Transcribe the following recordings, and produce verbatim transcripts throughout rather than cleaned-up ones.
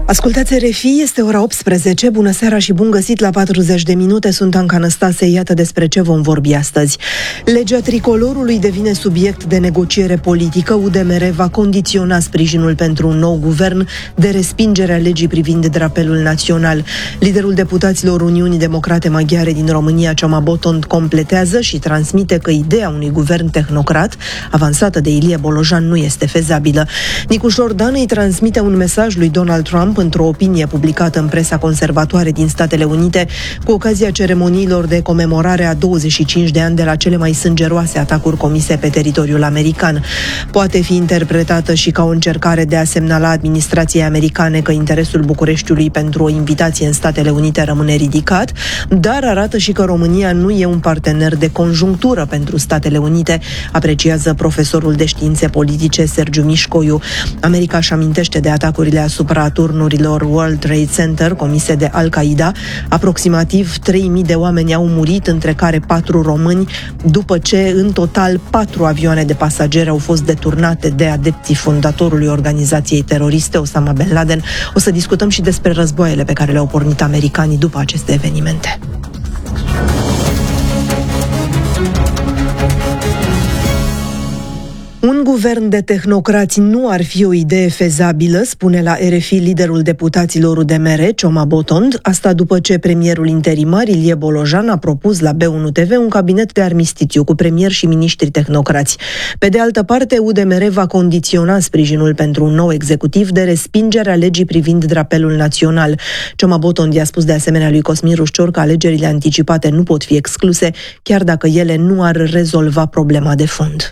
Ascultați R F I, este ora optsprezece, bună seara și bun găsit la patruzeci de minute, sunt Anca Năstase, iată despre ce vom vorbi astăzi. Legea tricolorului devine subiect de negociere politică, U D M R va condiționa sprijinul pentru un nou guvern de respingerea legii privind drapelul național. Liderul deputaților Uniunii Democrate Maghiare din România, Csoma Botond, completează și transmite că ideea unui guvern tehnocrat, avansată de Ilie Bolojan, nu este fezabilă. Nicu Șordan îi transmite un mesaj lui Donald Trump într-o opinie publicată în presa conservatoare din Statele Unite cu ocazia ceremoniilor de comemorare a douăzeci și cinci de ani de la cele mai sângeroase atacuri comise pe teritoriul american. Poate fi interpretată și ca o încercare de a semnala administrației americane că interesul Bucureștiului pentru o invitație în Statele Unite rămâne ridicat, dar arată și că România nu e un partener de conjunctură pentru Statele Unite, apreciază profesorul de științe politice Sergiu Mișcoiu. America își amintește de atacurile asupra turnurilor World Trade Center comise de Al-Qaeda. Aproximativ trei mii de oameni au murit, între care patru români, după ce în total patru avioane de pasageri au fost deturnate de adepții fondatorului organizației teroriste Osama Bin Laden. O să discutăm și despre războaiele pe care le-au pornit americanii după aceste evenimente. Un guvern de tehnocrați nu ar fi o idee fezabilă, spune la R F I liderul deputaților U D M R, Csoma Botond, asta după ce premierul interimar Ilie Bolojan a propus la B unu T V un cabinet de armistițiu cu premier și miniștri tehnocrați. Pe de altă parte, U D M R va condiționa sprijinul pentru un nou executiv de respingerea legii privind drapelul național. Csoma Botond i-a spus de asemenea lui Cosmin Rușcior că alegerile anticipate nu pot fi excluse, chiar dacă ele nu ar rezolva problema de fond.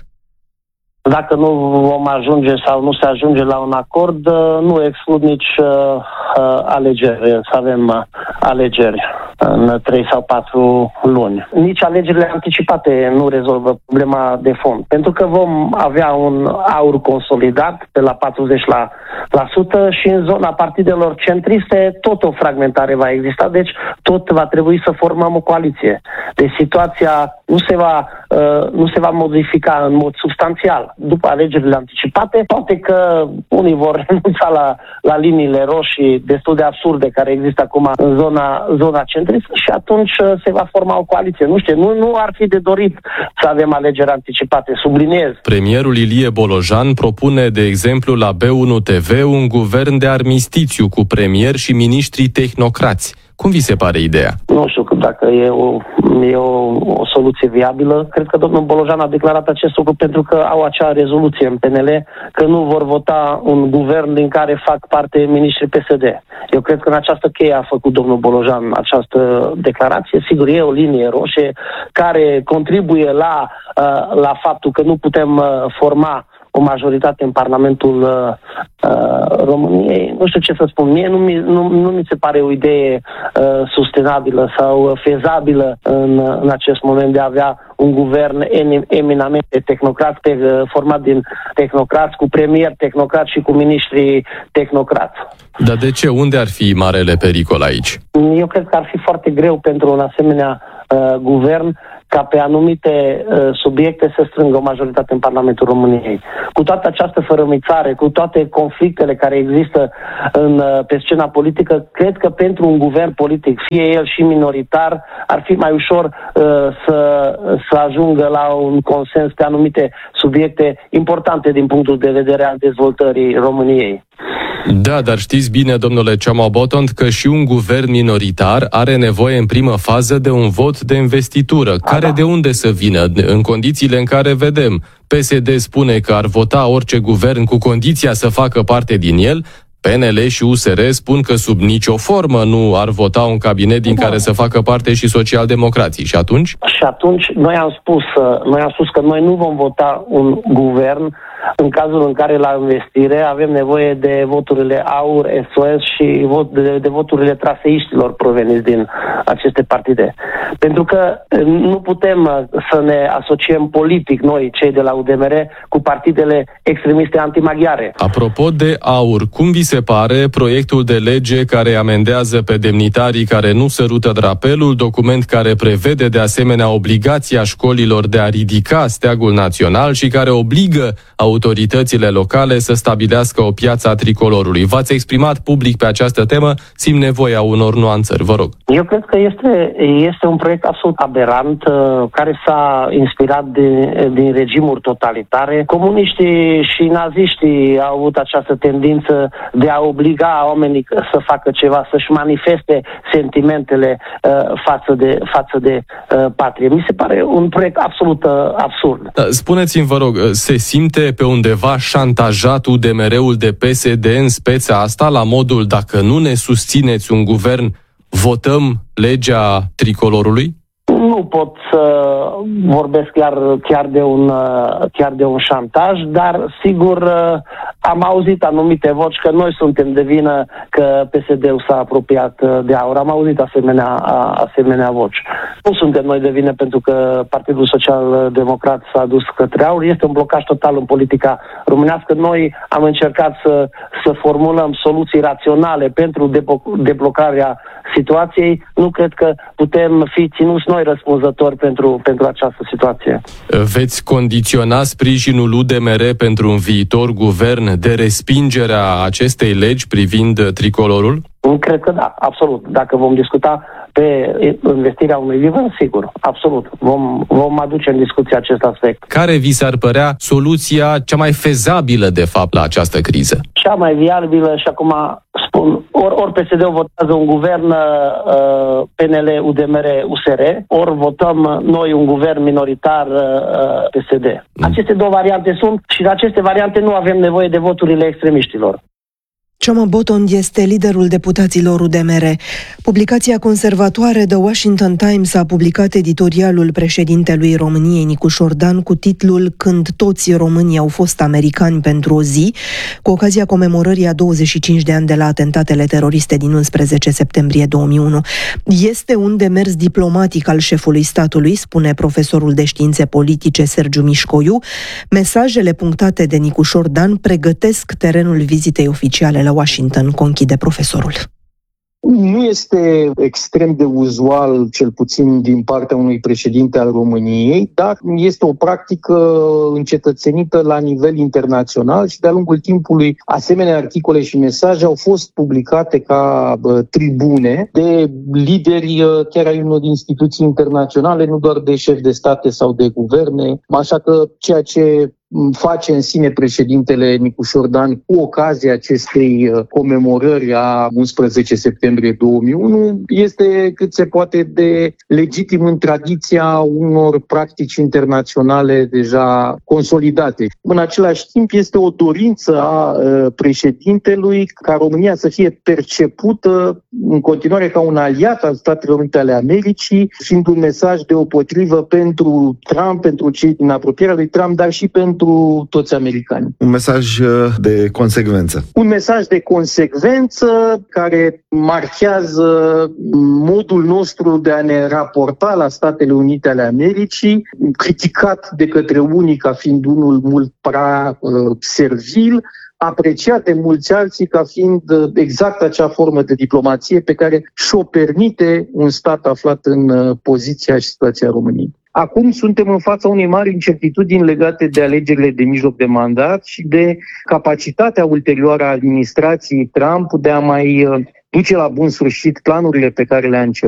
Dacă nu vom ajunge sau nu se ajunge la un acord, nu exclud nici uh, alegeri, să avem uh, alegeri în trei sau patru luni. Nici alegerile anticipate nu rezolvă problema de fond, pentru că vom avea un aur consolidat pe la patruzeci la sută și în zona partidelor centriste tot o fragmentare va exista, deci tot va trebui să formăm o coaliție. Deci situația nu se va, uh, nu se va modifica în mod substanțial. După alegerile anticipate, poate că unii vor renunța la, la liniile roșii destul de absurde care există acum în zona, zona centristă și atunci se va forma o coaliție. Nu știu, nu, nu ar fi de dorit să avem alegeri anticipate, subliniez. Premierul Ilie Bolojan propune, de exemplu, la B unu T V un guvern de armistițiu cu premier și miniștri tehnocrați. Cum vi se pare ideea? Nu știu dacă e o, e o, o soluție viabilă. Cred că domnul Bolojan a declarat acest lucru pentru că au acea rezoluție în P N L că nu vor vota un guvern din care fac parte miniștrii P S D. Eu cred că în această cheie a făcut domnul Bolojan această declarație. Sigur, e o linie roșie care contribuie la, la faptul că nu putem forma o majoritate în Parlamentul uh, României. Nu știu ce să spun. Mie nu mi, nu, nu mi se pare o idee uh, sustenabilă sau fezabilă în, în acest moment de a avea un guvern eminamente tehnocrat, te, uh, format din tehnocrați, cu premier tehnocrat și cu miniștri tehnocrați. Dar de ce? Unde ar fi marele pericol aici? Eu cred că ar fi foarte greu pentru un asemenea uh, guvern ca pe anumite uh, subiecte să strângă o majoritate în Parlamentul României. Cu toată această fărămițare, cu toate conflictele care există în, uh, pe scena politică, cred că pentru un guvern politic, fie el și minoritar, ar fi mai ușor uh, să, să ajungă la un consens pe anumite subiecte importante din punctul de vedere al dezvoltării României. Da, dar știți bine, domnule Csoma Botond, că și un guvern minoritar are nevoie în primă fază de un vot de investitură. A, care da. De unde să vină? În condițiile în care vedem, P S D spune că ar vota orice guvern cu condiția să facă parte din el, P N L și U S R spun că sub nicio formă nu ar vota un cabinet din da. care să facă parte și socialdemocrații. Și atunci? Și atunci noi am spus, noi am spus că noi nu vom vota un guvern în cazul în care la investire avem nevoie de voturile AUR, S O S și vot, de, de voturile traseiștilor proveniți din aceste partide. Pentru că nu putem să ne asociem politic noi, cei de la U D M R, cu partidele extremiste antimaghiare. Apropo de AUR, cum vi se pare proiectul de lege care amendează pe demnitarii care nu sărută drapelul, document care prevede de asemenea obligația școlilor de a ridica steagul național și care obligă autoritățile locale să stabilească o piață a tricolorului. V-ați exprimat public pe această temă, simt nevoia unor nuanțări, vă rog. Eu cred că este, este un proiect absolut aberant, care s-a inspirat de, din regimuri totalitare. Comuniștii și naziștii au avut această tendință de a obliga oamenii să facă ceva, să-și manifeste sentimentele uh, față de, față de uh, patrie. Mi se pare un proiect absolut uh, absurd. Da, spuneți-mi, vă rog, se simte pe undeva șantajat U D M R-ul de P S D în speța asta, la modul dacă nu ne susțineți un guvern, votăm legea tricolorului? Nu pot să vorbesc chiar, chiar, de un, chiar de un șantaj, dar sigur am auzit anumite voci că noi suntem de vină că P S D-ul s-a apropiat de AUR. Am auzit asemenea, asemenea voci. Nu suntem noi de vină pentru că Partidul Social Democrat s-a dus către AUR. Este un blocaj total în politica românească. Noi am încercat să, să formulăm soluții raționale pentru deblocarea situației. Nu cred că putem fi ținuți noi răspunzători pentru, pentru această situație. Veți condiționa sprijinul U D M R pentru un viitor guvern de respingerea acestei legi privind tricolorul? Cred că da, absolut. Dacă vom discuta pe investirea unui guvern, sigur, absolut. Vom, vom aduce în discuție acest aspect. Care vi s-ar părea soluția cea mai fezabilă, de fapt, la această criză? Cea mai viabilă, și acum spun, ori, ori P S D-ul votează un guvern uh, P N L, U D M R, U S R, ori votăm noi un guvern minoritar uh, P S D. Mm. Aceste două variante sunt și în aceste variante nu avem nevoie de voturile extremiștilor. Cioma Botond este liderul deputaților U D M R. Publicația conservatoare The Washington Times a publicat editorialul președintelui României, Nicu Șordan, cu titlul Când toți românii au fost americani pentru o zi, cu ocazia comemorării a douăzeci și cinci de ani de la atentatele teroriste din unsprezece septembrie două mii unu. Este un demers diplomatic al șefului statului, spune profesorul de științe politice Sergiu Mișcoiu. Mesajele punctate de Nicu Șordan pregătesc terenul vizitei oficiale la Washington, conchide profesorul. Nu este extrem de uzual, cel puțin din partea unui președinte al României, dar este o practică încetățenită la nivel internațional și de-a lungul timpului asemenea articole și mesaje au fost publicate ca tribune de lideri chiar ai unor instituții internaționale, nu doar de șefi de state sau de guverne, așa că ceea ce face în sine președintele Nicu Șordan cu ocazia acestei comemorări a unsprezece septembrie două mii unu este cât se poate de legitim în tradiția unor practici internaționale deja consolidate. În același timp este o dorință a președintelui ca România să fie percepută în continuare ca un aliat al Statelor Unite ale Americii, fiind un mesaj deopotrivă pentru Trump, pentru cei din apropierea lui Trump, dar și pentru toți americanii. Un mesaj de consecvență. Un mesaj de consecvență care marchează modul nostru de a ne raporta la Statele Unite ale Americii, criticat de către unii ca fiind unul mult prea uh, servil, apreciat de mulți alții ca fiind exact acea formă de diplomație pe care și-o permite un stat aflat în poziția și situația României. Acum suntem în fața unei mari incertitudini legate de alegerile de mijloc de mandat și de capacitatea ulterioară a administrației Trump de a mai duce la bun sfârșit planurile pe care le-a început.